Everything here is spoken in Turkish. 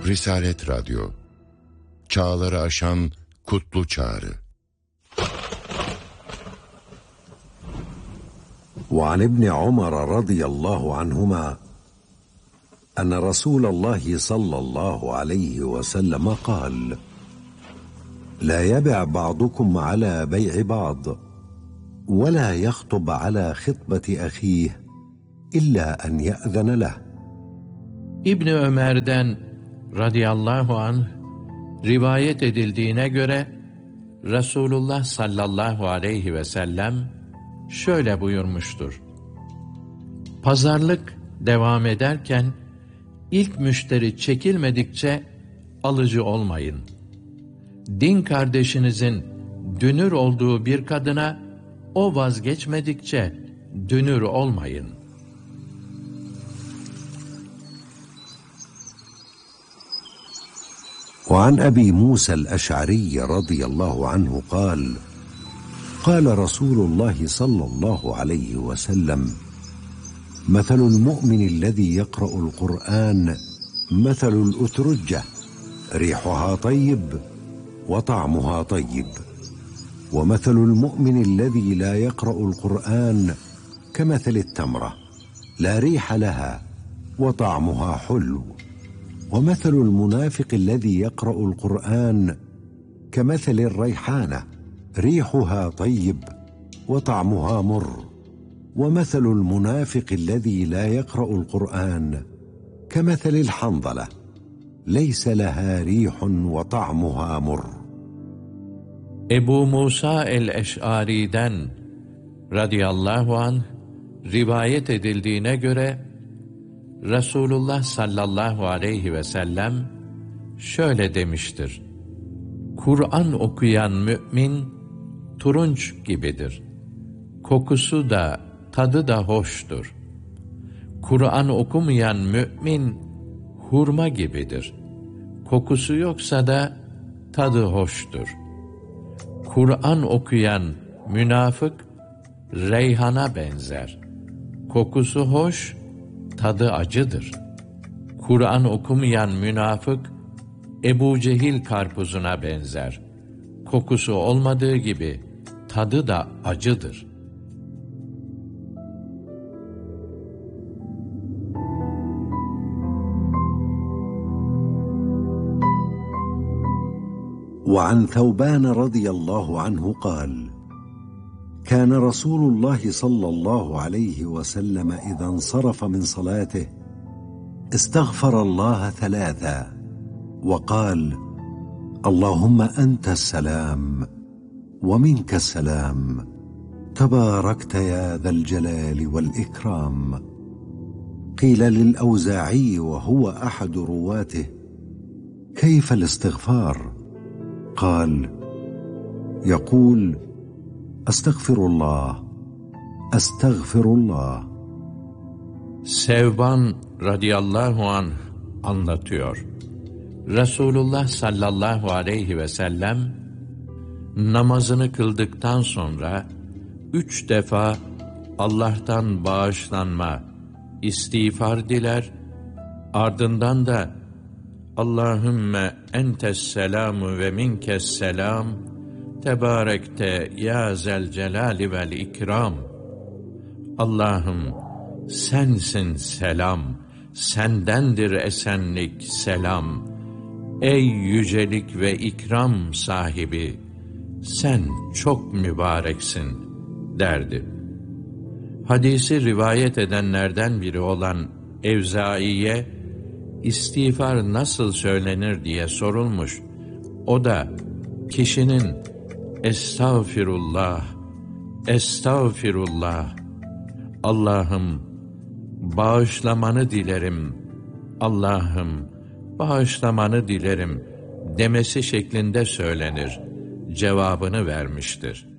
Risalet Radyo, çağları aşan kutlu çağrı. وعن ابن عمر رضي الله عنهما أن رسول الله صلى الله عليه وسلم قال: لا يبع بعضكم على بيع بعض ولا يخطب على خطبة أخيه إلا أن يأذن له. İbni Ömer'den radıyallahu anh rivayet edildiğine göre Resulullah sallallahu aleyhi ve sellem şöyle buyurmuştur: Pazarlık devam ederken ilk müşteri çekilmedikçe alıcı olmayın. Din kardeşinizin dünür olduğu bir kadına o vazgeçmedikçe dünür olmayın. وعن أبي موسى الأشعري رضي الله عنه قال: قال رسول الله صلى الله عليه وسلم: مثل المؤمن الذي يقرأ القرآن مثل الأترجة ريحها طيب وطعمها طيب، ومثل المؤمن الذي لا يقرأ القرآن كمثل التمرة لا ريح لها وطعمها حلو، ومثل المنافق الذي يقرأ القرآن كمثل الريحانة ريحها طيب وطعمها مر، ومثل المنافق الذي لا يقرأ القرآن كمثل الحنظلة ليس لها ريح وطعمها مر. Ebu Musa el-Eş'ari'den radıyallahu anh rivayet edildiğine göre Resulullah sallallahu aleyhi ve sellem şöyle demiştir: Kur'an okuyan mümin turunç gibidir. Kokusu da tadı da hoştur. Kur'an okumayan mümin hurma gibidir. Kokusu yoksa da tadı hoştur. Kur'an okuyan münafık reyhana benzer. Kokusu hoş, tadı acıdır. Kur'an okumayan münafık Ebu Cehil karpuzuna benzer. Kokusu olmadığı gibi tadı da acıdır. وعن ثوبان رضي الله عنه قال: كان رسول الله صلى الله عليه وسلم إذا انصرف من صلاته استغفر الله ثلاثا وقال: اللهم أنت السلام ومنك السلام تباركت يا ذا الجلال والإكرام. قيل للأوزاعي وهو أحد رواته: كيف الاستغفار؟ قال: يقول: أستغفر الله أستغفر الله. Sevban radıyallahu anh anlatıyor. Resulullah sallallahu aleyhi ve sellem namazını kıldıktan sonra 3 defa Allah'tan bağışlanma, istiğfar diler, ardından da Allahümme entes selamu ve minkes selam tebarekte ya zel celali vel ikram. Allah'ım sensin selam, sendendir esenlik, selam. Ey yücelik ve ikram sahibi, sen çok mübareksin derdi. Hadisi rivayet edenlerden biri olan Evzai'ye istiğfar nasıl söylenir diye sorulmuş. O da kişinin estağfirullah, estağfirullah, Allah'ım bağışlamanı dilerim, Allah'ım bağışlamanı dilerim demesi şeklinde söylenir cevabını vermiştir.